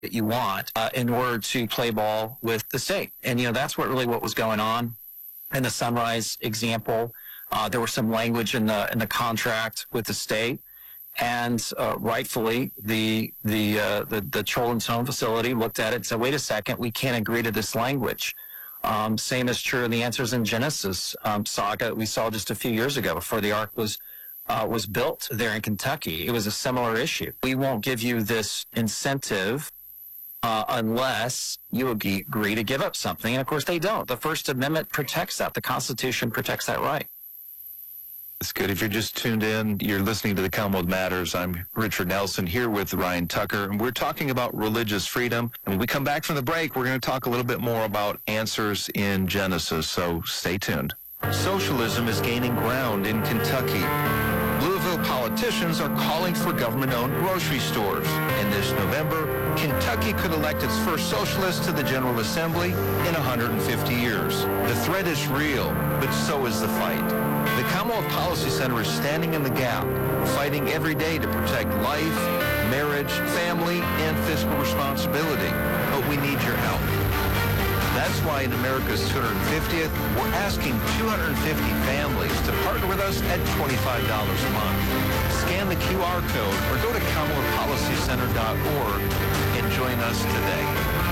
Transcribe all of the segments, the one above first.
that you want in order to play ball with the state. And, that's what was going on in the Sunrise example. There was some language in the contract with the state. And rightfully, the Children's Home facility looked at it and said, wait a second, we can't agree to this language. Same is true in the Answers in Genesis saga that we saw just a few years ago before the Ark was built there in Kentucky. It was a similar issue. We won't give you this incentive unless you agree to give up something. And, of course, they don't. The First Amendment protects that. The Constitution protects that right. That's good. If you're just tuned in, you're listening to The Commonwealth Matters. I'm Richard Nelson here with Ryan Tucker, and we're talking about religious freedom. And when we come back from the break, we're going to talk a little bit more about Answers in Genesis, so stay tuned. Socialism is gaining ground in Kentucky. Louisville politicians are calling for government-owned grocery stores. And this November, Kentucky could elect its first socialist to the General Assembly in 150 years. The threat is real, but so is the fight. The Commonwealth Policy Center is standing in the gap, fighting every day to protect life, marriage, family, and fiscal responsibility. But we need your help. That's why in America's 250th, we're asking 250 families to partner with us at $25 a month. Scan the QR code or go to CommonwealthPolicyCenter.org and join us today.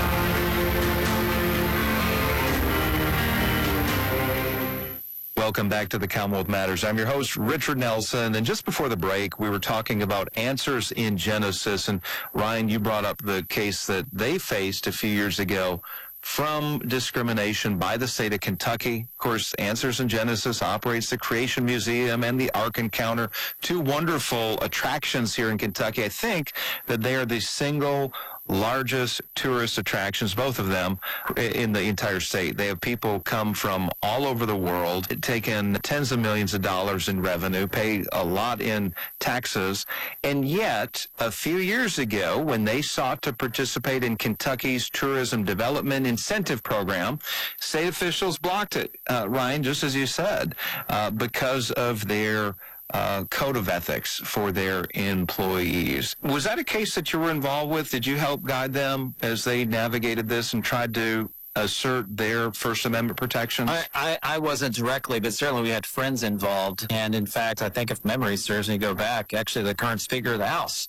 Welcome back to The Commonwealth Matters. I'm your host, Richard Nelson. And just before the break, we were talking about Answers in Genesis. And Ryan, you brought up the case that they faced a few years ago from discrimination by the state of Kentucky. Of course, Answers in Genesis operates the Creation Museum and the Ark Encounter, two wonderful attractions here in Kentucky. I think that they are the single largest tourist attractions, both of them, in the entire state. They have people come from all over the world, take in tens of millions of dollars in revenue, pay a lot in taxes, and yet a few years ago, when they sought to participate in Kentucky's Tourism Development Incentive Program, state officials blocked it, Ryan, just as you said, because of their code of ethics for their employees. Was that a case that you were involved with? Did you help guide them as they navigated this and tried to assert their First Amendment protections? I wasn't directly, but certainly we had friends involved. And in fact, I think if memory serves me, go back, actually the current Speaker of the House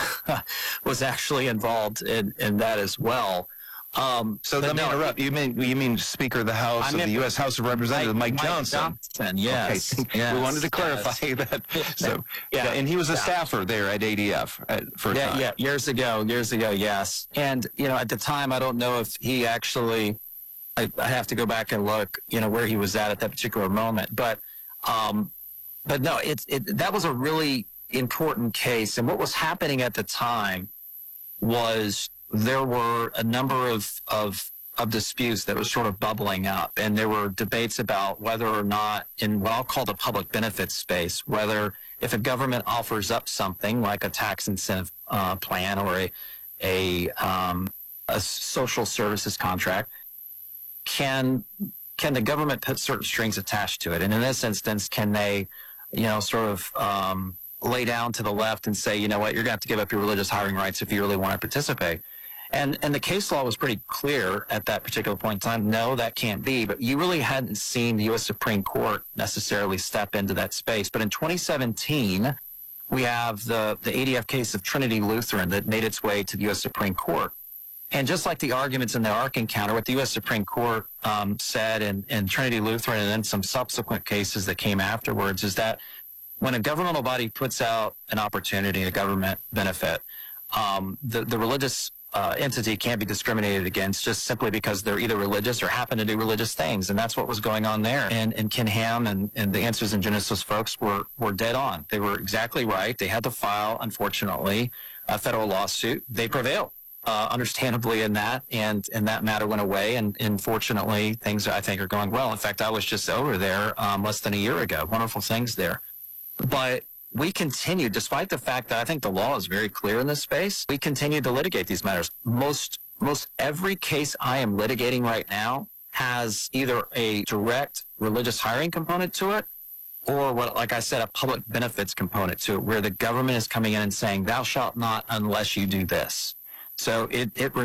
was actually involved in that as well. So let me interrupt. You mean Speaker of the House of the U.S. House of Representatives, Mike Johnson? Yes. Okay. Yes. We wanted to clarify that. So, yeah, and he was a staffer there at ADF for a time. Yeah, years ago, yes. And, at the time, I don't know if he actually, I have to go back and look, where he was at that particular moment. But no, that was a really important case. And what was happening at the time was there were a number of disputes that was sort of bubbling up, and there were debates about whether or not, in what I'll call the public benefits space, whether if a government offers up something like a tax incentive plan or a social services contract, can the government put certain strings attached to it? And in this instance, can they, lay down to the left and say, you know what, you're going to have to give up your religious hiring rights if you really want to participate. And the case law was pretty clear at that particular point in time. No, that can't be. But you really hadn't seen the U.S. Supreme Court necessarily step into that space. But in 2017, we have the ADF case of Trinity Lutheran that made its way to the U.S. Supreme Court. And just like the arguments in the Ark Encounter, what the U.S. Supreme Court said in Trinity Lutheran and then some subsequent cases that came afterwards is that when a governmental body puts out an opportunity, a government benefit, the religious entity can't be discriminated against just simply because they're either religious or happen to do religious things. And that's what was going on there. And Ken Ham and the Answers in Genesis folks were dead on. They were exactly right. They had to file, unfortunately, a federal lawsuit. They prevailed, understandably, in that. And that matter went away. And fortunately, things, I think, are going well. In fact, I was just over there less than a year ago. Wonderful things there. But we continue, despite the fact that I think the law is very clear in this space, we continue to litigate these matters. Most every case I am litigating right now has either a direct religious hiring component to it or, like I said, a public benefits component to it, where the government is coming in and saying, thou shalt not unless you do this. So it